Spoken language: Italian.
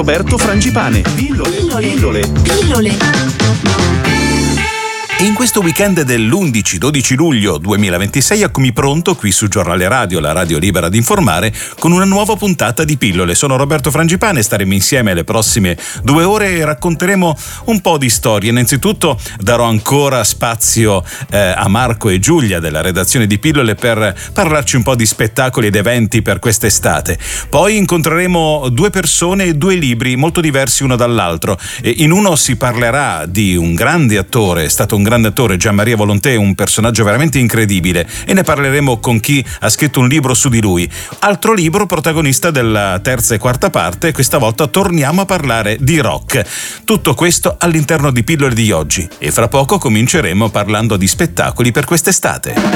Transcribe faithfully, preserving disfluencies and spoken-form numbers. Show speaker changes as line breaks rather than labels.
Roberto Frangipane. Pillole, pillole, pillole.
E in questo weekend dell'undici dodici luglio duemilaventisei eccomi pronto qui su Giornale Radio, la radio libera di informare, con una nuova puntata di Pillole. Sono Roberto Frangipane, staremo insieme le prossime due ore e racconteremo un po' di storie. Innanzitutto darò ancora spazio eh, a Marco e Giulia della redazione di Pillole per parlarci un po' di spettacoli ed eventi per quest'estate. Poi incontreremo due persone e due libri molto diversi uno dall'altro. E in uno si parlerà di un grande attore, è stato un grande attore, Gianmaria Volonté, un personaggio veramente incredibile, e ne parleremo con chi ha scritto un libro su di lui. Altro libro, protagonista della terza e quarta parte, questa volta torniamo a parlare di rock. Tutto questo all'interno di Pillole di oggi, e fra poco cominceremo parlando di spettacoli per quest'estate.